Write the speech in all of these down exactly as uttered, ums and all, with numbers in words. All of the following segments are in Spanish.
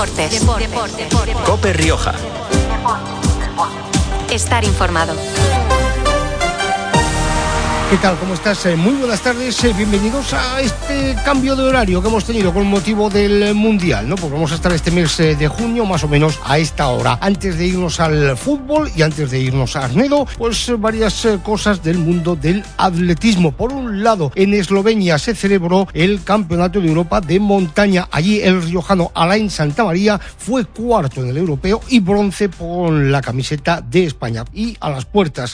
Deportes. Deportes. Deportes. COPE Rioja. Estar informado. ¿Qué tal? ¿Cómo estás? Muy buenas tardes, bienvenidos a este cambio de horario que hemos tenido con motivo del Mundial, ¿no? Pues vamos a estar este mes de junio más o menos a esta hora. Antes de irnos al fútbol y antes de irnos a Arnedo, pues varias cosas del mundo del atletismo. Por un lado, en Eslovenia se celebró el Campeonato de Europa de Montaña. Allí el riojano Alain Santamaría fue cuarto en el europeo y bronce con la camiseta de España. Y a las puertas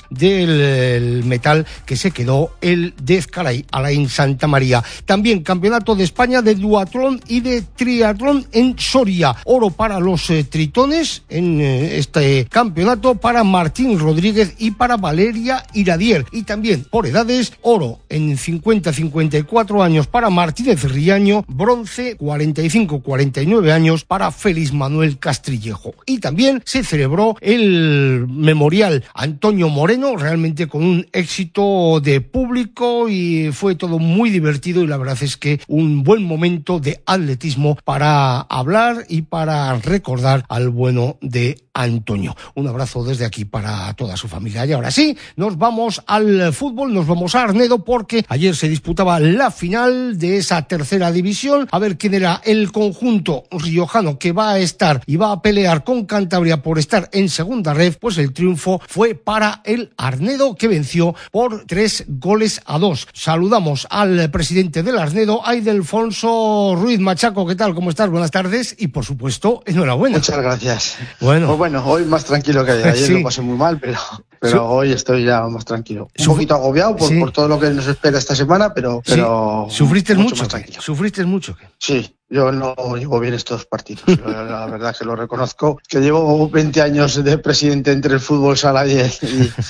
del metal que se quedó el de Ezcaray, Alain Santamaría. También Campeonato de España de duatlón y de triatlón en Soria. Oro para los eh, tritones en eh, este campeonato para Martín Rodríguez y para Valeria Iradier. Y también por edades, oro en cincuenta a cincuenta y cuatro años para Martínez Riaño, bronce cuarenta y cinco a cuarenta y nueve años para Félix Manuel Castrillejo. Y también se celebró el memorial Antonio Moreno, realmente con un éxito de público y fue todo muy divertido y la verdad es que un buen momento de atletismo para hablar y para recordar al bueno de Antonio. Un abrazo desde aquí para toda su familia. Y ahora sí, nos vamos al fútbol, nos vamos a Arnedo porque ayer se disputaba la final de esa tercera división. A ver quién era el conjunto riojano que va a estar y va a pelear con Cantabria por estar en segunda red. Pues el triunfo fue para el Arnedo, que venció por tres goles a dos. Saludamos al presidente del Arnedo, Aydelfonso Ruiz Machaco. ¿Qué tal? ¿Cómo estás? Buenas tardes y por supuesto, enhorabuena. Muchas gracias. Bueno, pues bueno, hoy más tranquilo que ayer. Ayer sí. Lo pasé muy mal, pero, pero sí. Hoy estoy ya más tranquilo. Un Suf- poquito agobiado por, sí. por todo lo que nos espera esta semana, pero, sí. pero ¿Sufriste mucho? Más tranquilo. ¿Sufriste mucho? Sí. Yo no llevo bien estos partidos, la verdad que lo reconozco, que llevo veinte años de presidente entre el fútbol sala y el,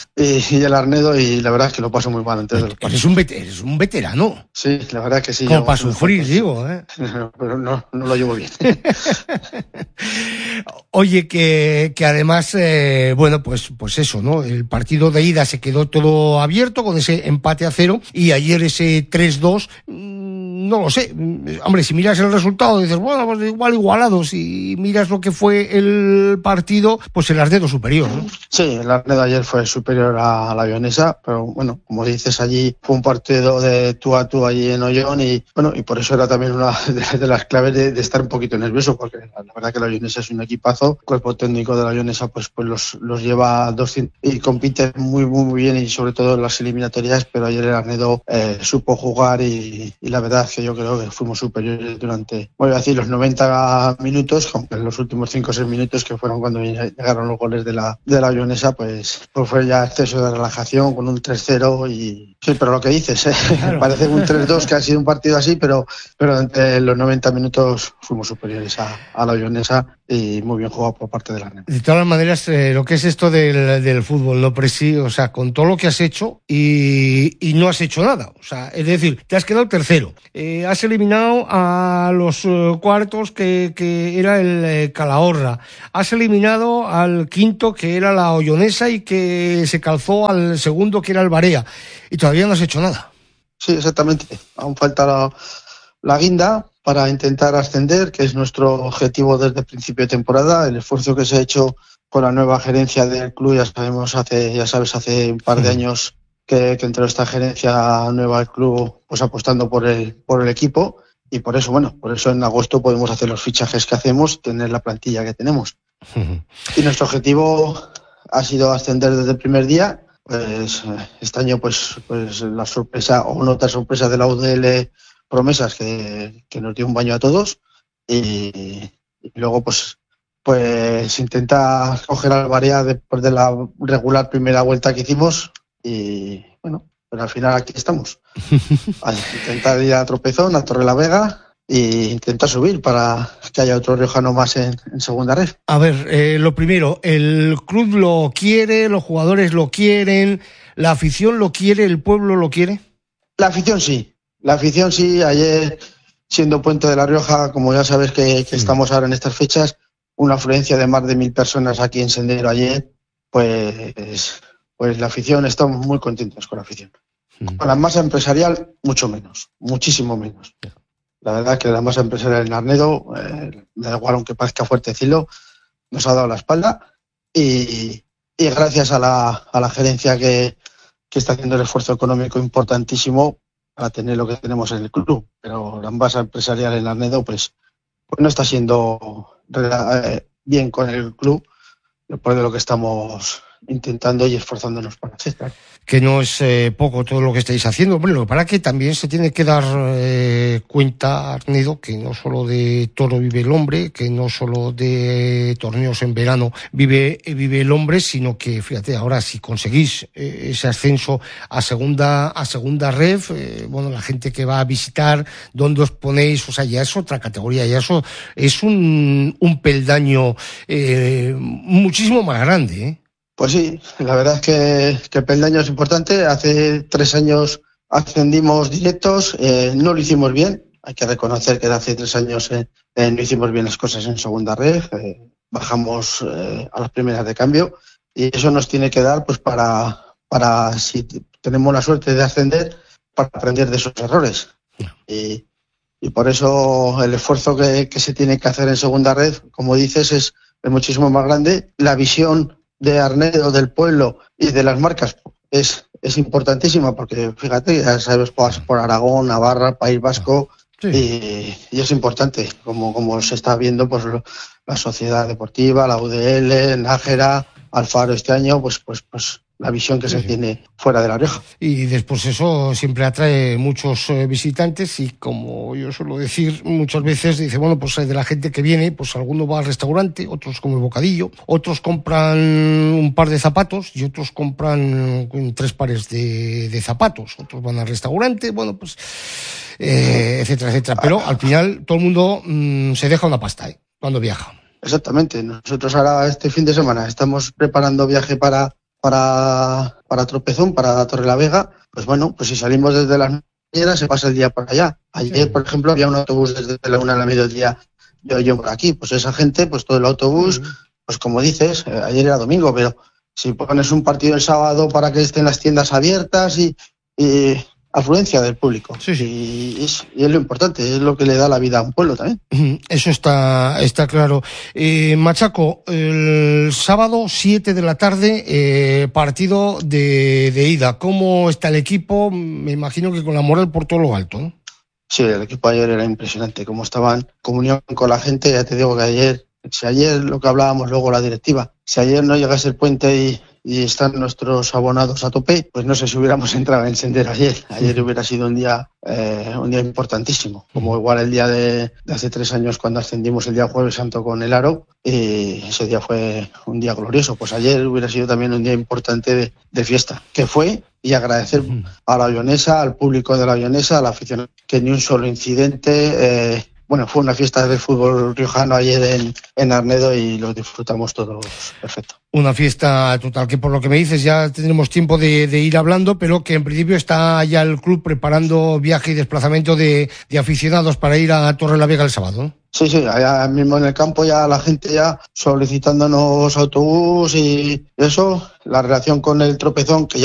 y, y el Arnedo y la verdad es que lo paso muy mal antes de los partidos. Eres un, vet- eres un veterano. Sí, la verdad que sí. Como para sufrir, digo, ¿eh? Pero no, no lo llevo bien. Oye, que, que además, eh, bueno, pues, pues eso, ¿no? El partido de ida se quedó todo abierto con ese empate a cero y ayer ese tres dos... No lo sé, hombre, si miras el resultado dices, bueno, pues igual igualado, si miras lo que fue el partido, pues el Arnedo superior, ¿no? Sí, el Arnedo ayer fue superior a la Leonesa, pero bueno, como dices, allí fue un partido de tú a tú allí en Ollón y bueno, y por eso era también una de, de las claves de, de estar un poquito nervioso, porque la, la verdad que la Leonesa es un equipazo, el cuerpo técnico de la Leonesa pues, pues los, los lleva doscientos y compite muy, muy, muy bien y sobre todo en las eliminatorias, pero ayer el Arnedo eh, supo jugar y, y la verdad que yo creo que fuimos superiores durante, voy a decir, los noventa minutos, aunque en los últimos cinco o seis minutos que fueron cuando llegaron los goles de la de la Leonesa, pues, pues fue ya exceso de relajación con un tres cero y sí, pero lo que dices, ¿eh? Claro. Parece un tres dos que ha sido un partido así, pero, pero durante los noventa minutos fuimos superiores a, a la Leonesa y muy bien jugado por parte de la Arnedo. De todas maneras, eh, lo que es esto del, del fútbol, ¿no, Presi? O sea, con todo lo que has hecho y, y no has hecho nada. O sea, es decir, te has quedado tercero. Eh, has eliminado a los uh, cuartos que, que era el eh, Calahorra. Has eliminado al quinto que era la Ollonesa y que se calzó al segundo que era el Barea. Y todavía no has hecho nada. Sí, exactamente. Aún falta la, la guinda para intentar ascender, que es nuestro objetivo desde el principio de temporada. El esfuerzo que se ha hecho con la nueva gerencia del club, ya sabemos, hace, ya sabes, hace un par de años que, que entró esta gerencia nueva al club, pues apostando por el, por el equipo. Y por eso, bueno, por eso en agosto podemos hacer los fichajes que hacemos, tener la plantilla que tenemos. Uh-huh. Y nuestro objetivo ha sido ascender desde el primer día. Pues este año, pues, pues la sorpresa o una otra sorpresa de la U D L Promesas que, que nos dio un baño a todos. Y, y luego, pues, pues intenta coger al Barea después de la regular primera vuelta que hicimos. Y bueno, pero al final aquí estamos. A intentar ir a Tropezón, a Torrelavega e intentar subir para que haya otro riojano más en, en segunda red. A ver, eh, lo primero, el club lo quiere, los jugadores lo quieren, la afición lo quiere, el pueblo lo quiere. La afición sí, la afición sí. Ayer, siendo Puente de la Rioja, como ya sabes que, que estamos ahora en estas fechas, una afluencia de más de mil personas aquí en Sendero ayer, pues, pues la afición, estamos muy contentos con la afición. Con la masa empresarial, mucho menos, muchísimo menos. La verdad que la masa empresarial en Arnedo, eh, me da igual aunque parezca fuerte decirlo, nos ha dado la espalda y, y gracias a la, a la gerencia que, que está haciendo el esfuerzo económico importantísimo para tener lo que tenemos en el club. Pero la masa empresarial en Arnedo pues, pues no está siendo eh, bien con el club, después de lo que estamos intentando y esforzándonos para hacer. Que no es eh, poco todo lo que estáis haciendo. Bueno, para que también se tiene que dar eh, cuenta, Arnedo, que no solo de toro vive el hombre, que no solo de torneos en verano vive, vive el hombre, sino que, fíjate, ahora si conseguís eh, ese ascenso a segunda, a segunda ref, eh, bueno, la gente que va a visitar, dónde os ponéis, o sea, ya es otra categoría, ya eso es un, un peldaño eh, muchísimo más grande, ¿eh? Pues sí, la verdad es que, que el peldaño es importante. Hace tres años ascendimos directos, eh, no lo hicimos bien. Hay que reconocer que hace tres años eh, eh, no hicimos bien las cosas en segunda red, eh, bajamos eh, a las primeras de cambio y eso nos tiene que dar pues para, para si tenemos la suerte de ascender, para aprender de esos errores. Y, y por eso el esfuerzo que, que se tiene que hacer en segunda red, como dices, es, es muchísimo más grande. La visión de Arnedo, del pueblo y de las marcas es, es importantísima porque, fíjate, ya sabes, pasas por Aragón, Navarra, País Vasco, sí. y, y es importante, como, como se está viendo, pues lo, la Sociedad Deportiva, la U D L, Nájera, Alfaro este año, pues, pues, pues la visión que sí, se sí. tiene fuera de La Rioja. Y después eso siempre atrae muchos eh, visitantes y, como yo suelo decir muchas veces, dice, bueno, pues de la gente que viene, pues alguno va al restaurante, otros comen bocadillo, otros compran un par de zapatos y otros compran tres pares de, de zapatos, otros van al restaurante, bueno, pues eh, etcétera, etcétera. Pero al final todo el mundo mmm, se deja una pasta, ¿eh?, cuando viaja. Exactamente. Nosotros ahora este fin de semana estamos preparando viaje para para para Tropezón, para Torrelavega. Pues bueno, pues si salimos desde las mañanas se pasa el día por allá. Ayer, sí. por ejemplo, había un autobús desde la una a la mediodía, yo, yo por aquí. Pues esa gente, pues todo el autobús, sí. pues como dices, eh, ayer era domingo, pero si pones un partido el sábado para que estén las tiendas abiertas y, y afluencia del público. Sí, sí. Y, es, y es lo importante, es lo que le da la vida a un pueblo también. Eso está, está claro. Eh, Machaco, el sábado siete de la tarde, eh, partido de, de ida. ¿Cómo está el equipo? Me imagino que con la moral por todo lo alto, ¿no? Sí, el equipo ayer era impresionante, cómo estaban en comunión con la gente. Ya te digo que ayer, si ayer lo que hablábamos luego la directiva, si ayer no llegase el puente y y están nuestros abonados a tope, pues no sé si hubiéramos entrado a encender ayer. Ayer hubiera sido un día eh, un día importantísimo, como igual el día de, de hace tres años cuando ascendimos el día Jueves Santo con el Aro, y ese día fue un día glorioso. Pues ayer hubiera sido también un día importante de, de fiesta, que fue, y agradecer a la Avionesa, al público de la Avionesa, a la afición, que ni un solo incidente. Eh, Bueno, fue una fiesta de fútbol riojano ayer en, en Arnedo y lo disfrutamos todos perfecto. Una fiesta total, que por lo que me dices ya tendremos tiempo de, de ir hablando, pero que en principio está ya el club preparando viaje y desplazamiento de, de aficionados para ir a Torrelavega el sábado, ¿no? Sí, sí, allá mismo en el campo ya la gente ya solicitándonos autobús y eso, la relación con el Tropezón, que ya